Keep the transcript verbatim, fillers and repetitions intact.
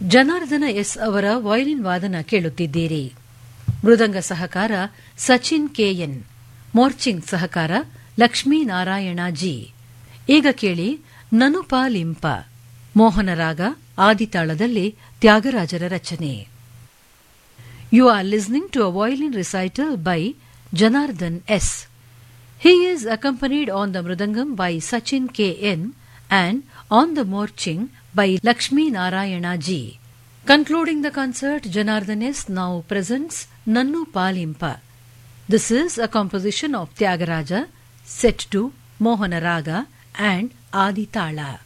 Janardhana S ಅವರ violin ವಾದನ ಕೇಳುತ್ತಿದ್ದೀರಿ. ಮೃದಂಗ ಸಹಕಾರ ಸಚಿನ್ ಕೆಎನ್, ಮೋರ್ಚಿಂಗ್ ಸಹಕಾರ ಲಕ್ಷ್ಮೀನಾರಾಯಣ ಜಿ. ಈಗ ಕೇಳಿ ನನುಪಾಲಿಂಪ, ಮೋಹನರಾಗ ಆದಿತಾಳದಲ್ಲಿ ತ್ಯಾಗರಾಜರ ರಚನೆ. You are listening to a violin recital by Janardhan S. He is accompanied on the mridangam by Sachin K N and on the morching by Lakshmi Narayana Ji. Concluding the concert, Janardhan S now presents Nannu Palimpa. This is a composition of Tyagaraja, set to Mohana Raga and Adi Tala.